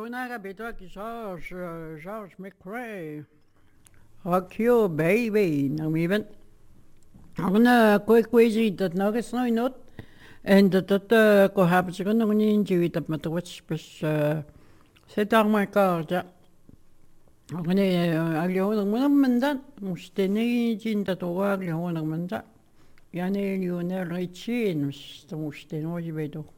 Unaga bedaki George McRae. Rock you baby. Nou wie bent. Agna kwezi dat nog eens nooit not. En dat ko hebben ze nog niet ingewikkeld dat met de wetspes. Zet daar maar kaart ja. Agna agli hoor mandat. Moest niet in dat agli hoor mandat. Yani Lionel Richie moest nooit weten.